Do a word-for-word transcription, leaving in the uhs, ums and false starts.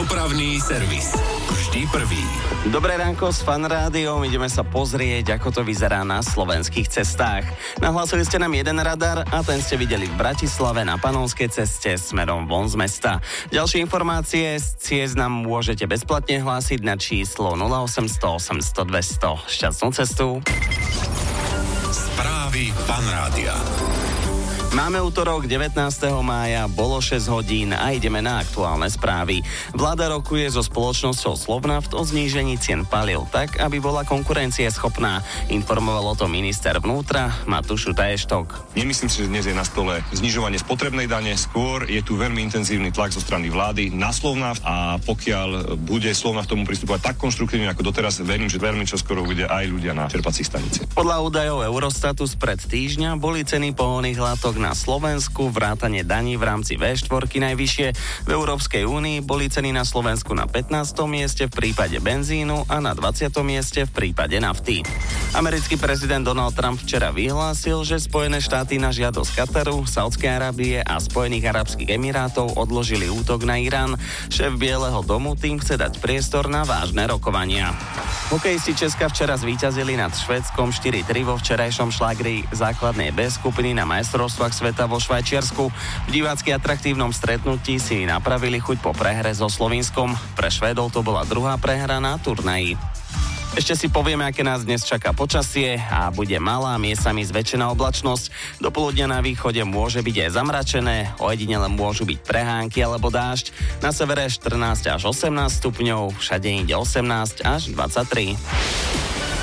Dopravný servis. Vždy prvý. Dobré ránko s Fan Rádiom. Ideme sa pozrieť, ako to vyzerá na slovenských cestách. Nahlásili ste nám jeden radar a ten ste videli v Bratislave na Panonskej ceste smerom von z mesta. Ďalšie informácie z ciest nám môžete bezplatne hlásiť na číslo nula osemsto osemsto dvesto. Šťastnú cestu. Správy Fan Rádia. Máme útorok devätnásteho mája, bolo šesť hodín a ideme na aktuálne správy. Vláda rokuje so spoločnosťou Slovnaft o znížení cien palív tak, aby bola konkurencieschopná. Informoval o tom minister vnútra Matúš Utaještok. Nemyslím si, že dnes je na stole znižovanie spotrebnej dane, skôr je tu veľmi intenzívny tlak zo strany vlády na Slovnaft a pokiaľ bude Slovnaft tomu pristupovať tak konštruktívne ako doteraz, verím, že veľmi čoskoro bude aj ľudia na čerpacích staniciach. Podľa údajov Eurostatu spred týždňa boli ceny pohonných látok na Slovensku, vrátane daní v rámci vé štyri najvyššie. V Európskej únii boli ceny na Slovensku na pätnástom mieste v prípade benzínu a na dvadsiatom mieste v prípade nafty. Americký prezident Donald Trump včera vyhlásil, že Spojené štáty na žiadosť Kataru, Saúdskej Arábie a Spojených arabských emirátov odložili útok na Irán. Šéf Bieleho domu tým chce dať priestor na vážne rokovania. Hokejisti Česka včera zvíťazili nad Švédskom štyri tri vo včerajšom šlágri základnej B skupiny na majstrovstvách sveta vo Švajčiarsku. V divácky atraktívnom stretnutí si napravili chuť po prehre so Slovinskom. Pre Švédov to bola druhá prehra na turnaji. Ešte si povieme, aké nás dnes čaká počasie a bude malá, miestami zväčšená oblačnosť. Do poludnia na východe môže byť aj zamračené, ojedinele môžu byť prehánky alebo dážď. Na severe štrnásť až osemnásť stupňov, všade inde osemnásť až dvadsaťtri.